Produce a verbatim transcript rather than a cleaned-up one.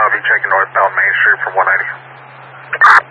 I'll be checking northbound Main Street from one ninety.